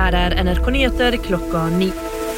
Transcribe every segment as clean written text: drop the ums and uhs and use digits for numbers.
Her NRK Nyheter klokka 9.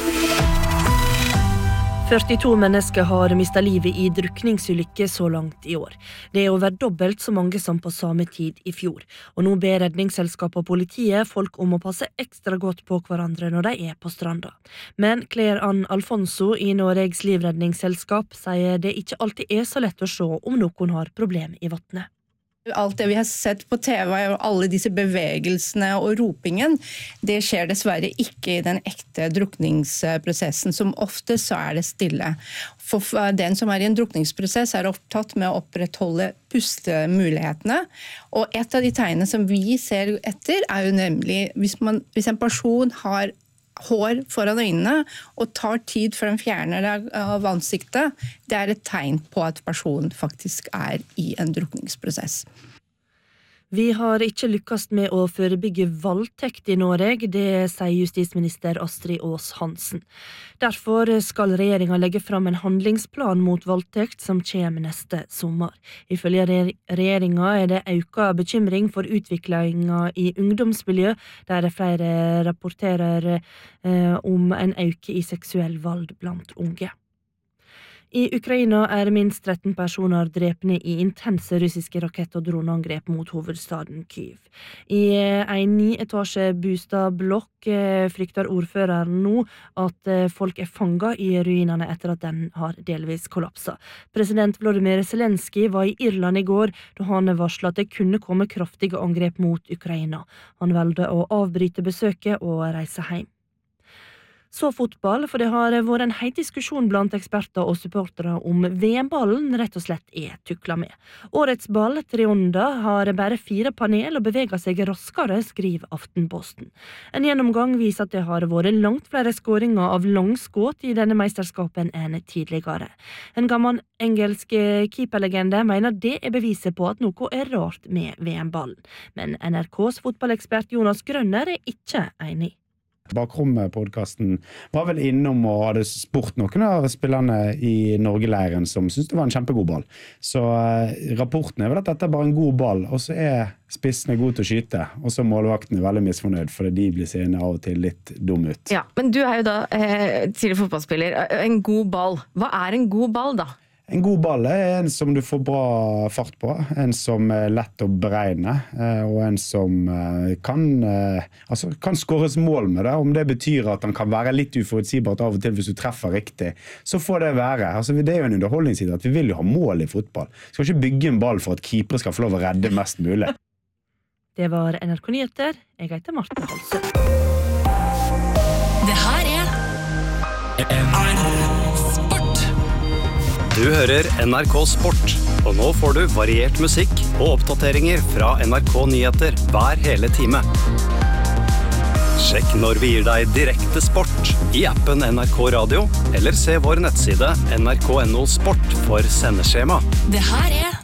42 mennesker har mistet livet i drukningsulykker så langt i år. Det over dobbelt så mange som på samme tid i fjor. Og nå ber redningsselskapet og politiet folk om å passe ekstra godt på hverandre når de på stranda. Men Claire Ann Alfonso i Norges livredningsselskap sier det ikke alltid så lett å se om noen har problem i vattnet. Alt det vi har sett på TV og alle disse bevegelsene og ropingen, det skjer dessverre ikke i den ekte drukningsprosessen. Som ofte så det stille. For den som i en drukningsprosess opptatt med å opprettholde pustemulighetene. Og et av de tegnene som vi ser etter jo nemlig hvis en person har hår foran øynene og tar tid før den fjerner det av ansiktet, det et tegn på at personen faktisk i en drukningsprosess. Vi har ikke lykkes med å forebygge voldtekt i Norge, det sier justisminister Astrid Aas Hansen. Derfor skal regjeringen legge fram en handlingsplan mot voldtekt som kommer neste sommer. Ifølge regjeringen det økt bekymring for utviklingen i ungdomsmiljø, der flere rapporterer om en økning i seksuell vold blant unge. I Ukraina minst 13 personer drepne i intense russiske rakett- og droneangrep mot hovedstaden Kyiv. I en 9-etasje bostadblokk frykter ordføreren nå at folk fanget i ruinene etter at den har delvis kollapset. President Volodymyr Zelenskyj var i Irland i går da han varslet at det kunne komme kraftige angrep mot Ukraina. Han valgte å avbryte besøket og reise hjem. Så fotball, for det har vært en heit diskusjon blant eksperter og supportere om VM-ballen rett og slett tukla med. Årets ball, Trionda, har bare 4 panel og beveger seg raskere, skriver Aftenposten. En gjennomgang viser at det har vært langt flere skåringer av langskåt i denne meisterskapen enn tidligere. En gammel engelsk keeperlegende mener det beviset på at noe rart med VM-ballen. Men NRKs fotballekspert Jonas Grønner ikke enig. Bakrommet-podcasten var vel innom og hadde spurt noen av spillerne i Norge-leiren som syntes det var en kjempegod ball. Så rapporten vel at dette bare en god ball, og så spissene gode til å skyte, og så målvakten veldig misfornøyd, fordi de blir seende av og til litt dum ut. Ja, men du jo da tidligere fotballspiller. En god ball. Hva en god ball da? En god ball en som du får bra fart på, en som lett å beregne, og en som kan skåres mål med det. Om det betyr at han kan være litt uforutsigbart av og til hvis du treffer riktig, så får det være. Det jo en underholdningsside at vi vil jo ha mål i fotball. Vi skal ikke bygge en ball for at keepere skal få lov å redde mest mulig. Det var NRK Nyheter. Jeg heter Marte Halse. Det her Sport. Du hører NRK Sport, og nå får du variert musikk og oppdateringer fra NRK Nyheter hver hele time. Sjekk når vi gir deg direkte sport i appen NRK Radio, eller se vår nettside nrk.no sport for sendeskjema. Det her